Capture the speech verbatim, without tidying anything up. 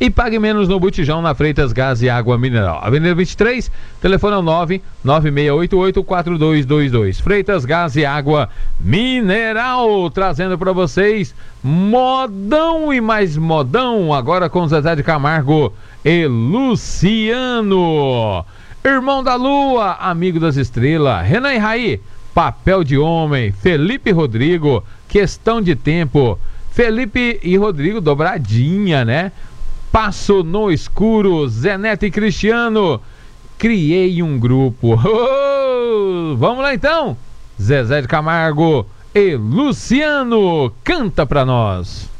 e pague menos no botijão na Freitas Gás e Água Mineral. Avenida vinte e três, telefone é o nove nove seis oito oito quatro dois dois dois. Freitas Gás e Água Mineral, trazendo para vocês modão e mais modão, agora com Zezé de Camargo e Luciano. Irmão da Lua, amigo das estrelas, Renan e Raí, Papel de Homem, Felipe e Rodrigo, Questão de Tempo, Felipe e Rodrigo, dobradinha, né? Passo no Escuro, Zé Neto e Cristiano, Criei um Grupo. Oh, vamos lá então, Zezé de Camargo e Luciano, canta pra nós.